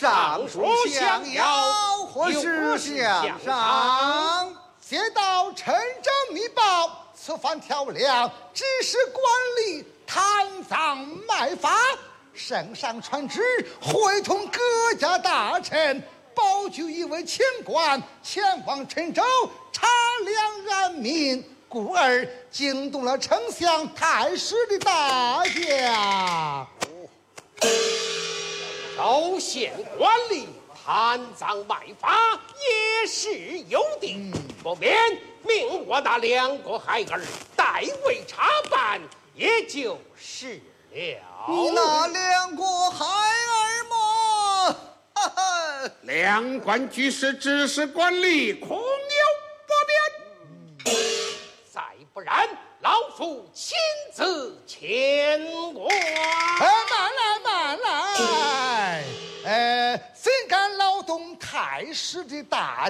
上书相邀，或是向上。接到陈州密报，此番调粮只是官吏贪赃卖法，圣上传旨，会同各家大臣，保举一位清官前往陈州查粮安民，故而惊动了丞相太师的大驾。 州县官吏贪赃卖法也是有的，不免命我那两个孩儿代为查办，也就是了。 你那两个孩儿么？ 两官居士指示官吏，恐有不便。 再不然，老夫亲自前往。 慢来，怎敢劳动太师的大